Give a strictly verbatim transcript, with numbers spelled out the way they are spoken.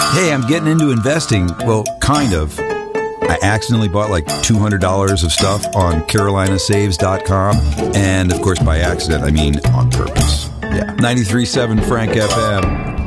Hey, I'm getting into investing. Well, kind of. I accidentally bought like two hundred dollars of stuff on carolina saves dot com. And of course, by accident, I mean on purpose. Yeah. ninety-three point seven Frank F M.